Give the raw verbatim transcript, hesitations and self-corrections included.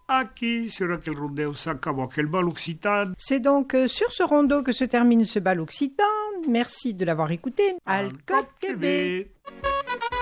Aquí, sur aquel rondeu s'acaba aquel bal occitan. C'est donc euh, sur ce rondeau que se termine ce bal occitan. Merci de l'avoir écouté. Al cop que bé.